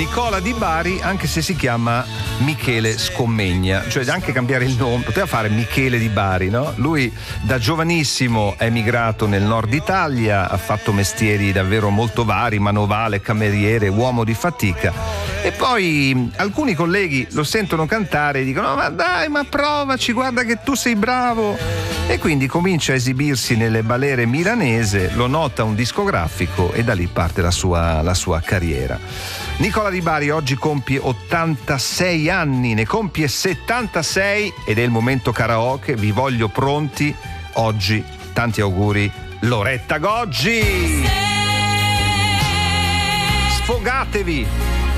Nicola Di Bari, anche se si chiama Michele Scommegna, cioè anche cambiare il nome, poteva fare Michele Di Bari, no? Lui da giovanissimo è emigrato nel nord Italia, ha fatto mestieri davvero molto vari, manovale, cameriere, uomo di fatica, e poi alcuni colleghi lo sentono cantare e dicono: ma dai, ma provaci, guarda che tu sei bravo, e quindi comincia a esibirsi nelle balere milanese, lo nota un discografico e da lì parte la sua carriera. Nicola Di Bari oggi compie 86 anni, ne compie 76 ed è il momento karaoke. Vi voglio pronti oggi. Tanti auguri, Loretta Goggi. Sfogatevi.